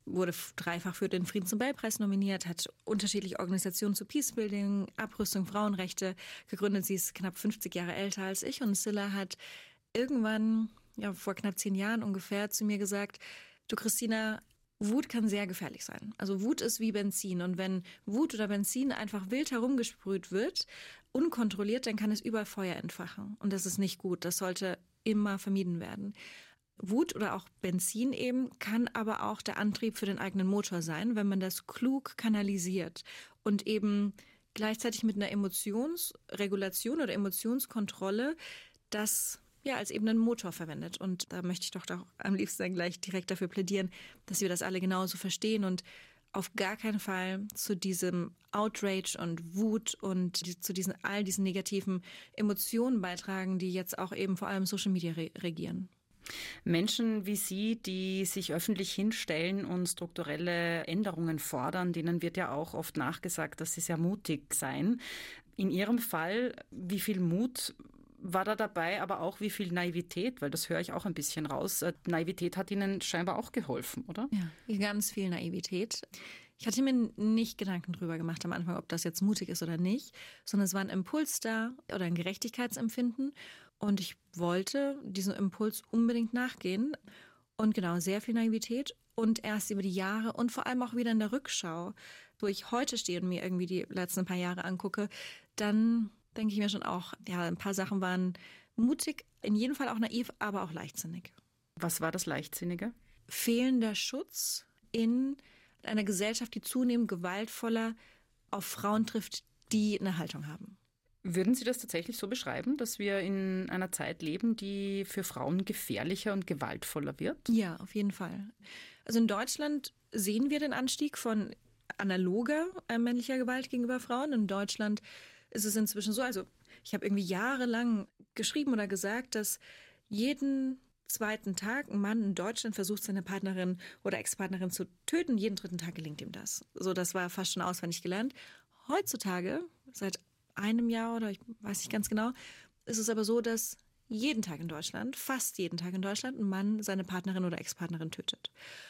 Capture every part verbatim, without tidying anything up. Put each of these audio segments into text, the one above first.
wurde dreifach für den Friedensnobelpreis nominiert, hat unterschiedliche Organisationen zu Peacebuilding, Abrüstung, Frauenrechte gegründet. Sie ist knapp fünfzig Jahre älter als ich und Scilla hat irgendwann, ja, vor knapp zehn Jahren ungefähr zu mir gesagt, du Christina, Wut kann sehr gefährlich sein. Also Wut ist wie Benzin und wenn Wut oder Benzin einfach wild herumgesprüht wird, unkontrolliert, dann kann es überall Feuer entfachen und das ist nicht gut. Das sollte immer vermieden werden. Wut oder auch Benzin eben kann aber auch der Antrieb für den eigenen Motor sein, wenn man das klug kanalisiert und eben gleichzeitig mit einer Emotionsregulation oder Emotionskontrolle das ja als eben einen Motor verwendet. Und da möchte ich doch auch am liebsten dann gleich direkt dafür plädieren, dass wir das alle genauso verstehen und auf gar keinen Fall zu diesem Outrage und Wut und zu diesen all diesen negativen Emotionen beitragen, die jetzt auch eben vor allem Social Media re- regieren. Menschen wie Sie, die sich öffentlich hinstellen und strukturelle Änderungen fordern, denen wird ja auch oft nachgesagt, dass sie sehr mutig seien. In Ihrem Fall, wie viel Mut war da dabei, aber auch wie viel Naivität, weil das höre ich auch ein bisschen raus. Naivität hat Ihnen scheinbar auch geholfen, oder? Ja, ganz viel Naivität. Ich hatte mir nicht Gedanken drüber gemacht am Anfang, ob das jetzt mutig ist oder nicht, sondern es war ein Impuls da oder ein Gerechtigkeitsempfinden und ich wollte diesem Impuls unbedingt nachgehen und genau, sehr viel Naivität und erst über die Jahre und vor allem auch wieder in der Rückschau, wo ich heute stehe und mir irgendwie die letzten paar Jahre angucke, dann denke ich mir schon auch, ja, ein paar Sachen waren mutig, in jedem Fall auch naiv, aber auch leichtsinnig. Was war das Leichtsinnige? Fehlender Schutz in einer Gesellschaft, die zunehmend gewaltvoller auf Frauen trifft, die eine Haltung haben. Würden Sie das tatsächlich so beschreiben, dass wir in einer Zeit leben, die für Frauen gefährlicher und gewaltvoller wird? Ja, auf jeden Fall. Also in Deutschland sehen wir den Anstieg von analoger äh, männlicher Gewalt gegenüber Frauen. In Deutschland ist es inzwischen so, also ich habe irgendwie jahrelang geschrieben oder gesagt, dass jeden zweiten Tag ein Mann in Deutschland versucht, seine Partnerin oder Ex-Partnerin zu töten. Jeden dritten Tag gelingt ihm das. So, das war fast schon auswendig gelernt. Heutzutage, seit einem Jahr oder ich weiß nicht ganz genau, ist es aber so, dass jeden Tag in Deutschland, fast jeden Tag in Deutschland, ein Mann seine Partnerin oder Ex-Partnerin tötet.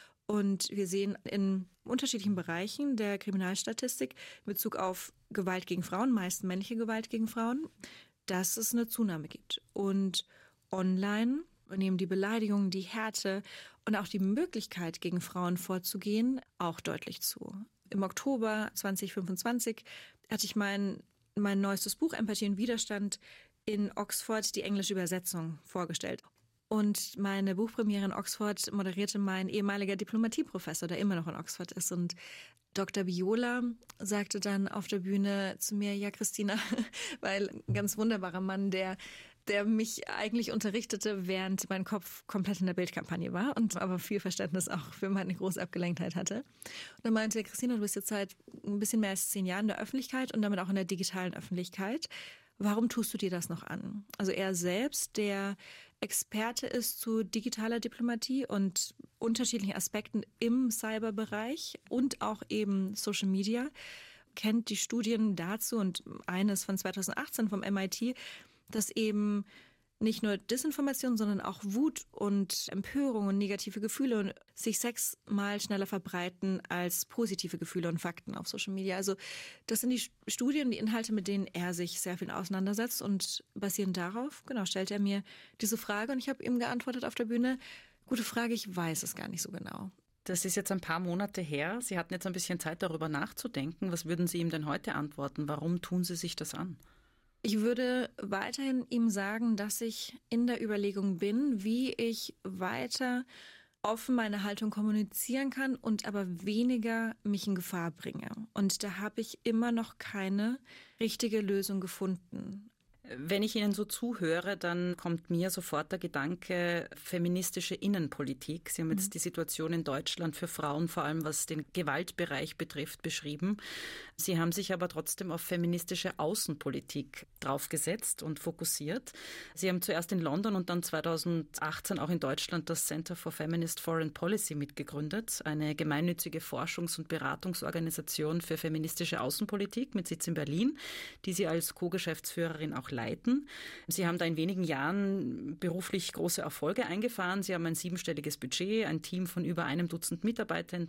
Und wir sehen in unterschiedlichen Bereichen der Kriminalstatistik in Bezug auf Gewalt gegen Frauen, meist männliche Gewalt gegen Frauen, dass es eine Zunahme gibt. Und online nehmen die Beleidigungen, die Härte und auch die Möglichkeit, gegen Frauen vorzugehen, auch deutlich zu. Im Oktober zwanzig fünfundzwanzig hatte ich mein, mein neuestes Buch Empathie und Widerstand in Oxford, die englische Übersetzung, vorgestellt. Und meine Buchpremiere in Oxford moderierte mein ehemaliger Diplomatieprofessor, der immer noch in Oxford ist. Und Doktor Biola sagte dann auf der Bühne zu mir, ja Christina, weil ein ganz wunderbarer Mann, der der mich eigentlich unterrichtete, während mein Kopf komplett in der Bildkampagne war und aber viel Verständnis auch für meine große Abgelenktheit hatte. Und dann meinte er, Christina, du bist jetzt seit ein bisschen mehr als zehn Jahren in der Öffentlichkeit und damit auch in der digitalen Öffentlichkeit. Warum tust du dir das noch an? Also er selbst, der Experte ist zu digitaler Diplomatie und unterschiedlichen Aspekten im Cyberbereich und auch eben Social Media, kennt die Studien dazu und eines von zweitausendachtzehn vom M I T, dass eben nicht nur Desinformation, sondern auch Wut und Empörung und negative Gefühle sich sechsmal schneller verbreiten als positive Gefühle und Fakten auf Social Media. Also das sind die Studien, die Inhalte, mit denen er sich sehr viel auseinandersetzt und basierend darauf, genau, stellt er mir diese Frage und ich habe ihm geantwortet auf der Bühne, gute Frage, ich weiß es gar nicht so genau. Das ist jetzt ein paar Monate her. Sie hatten jetzt ein bisschen Zeit, darüber nachzudenken. Was würden Sie ihm denn heute antworten? Warum tun Sie sich das an? Ich würde weiterhin ihm sagen, dass ich in der Überlegung bin, wie ich weiter offen meine Haltung kommunizieren kann und aber weniger mich in Gefahr bringe. Und da habe ich immer noch keine richtige Lösung gefunden. Wenn ich Ihnen so zuhöre, dann kommt mir sofort der Gedanke feministische Innenpolitik. Sie haben jetzt mhm. die Situation in Deutschland für Frauen, vor allem was den Gewaltbereich betrifft, beschrieben. Sie haben sich aber trotzdem auf feministische Außenpolitik draufgesetzt und fokussiert. Sie haben zuerst in London und dann zweitausendachtzehn auch in Deutschland das Center for Feminist Foreign Policy mitgegründet, eine gemeinnützige Forschungs- und Beratungsorganisation für feministische Außenpolitik mit Sitz in Berlin, die Sie als Co-Geschäftsführerin auch leiten. Sie haben da in wenigen Jahren beruflich große Erfolge eingefahren. Sie haben ein siebenstelliges Budget, ein Team von über einem Dutzend Mitarbeitern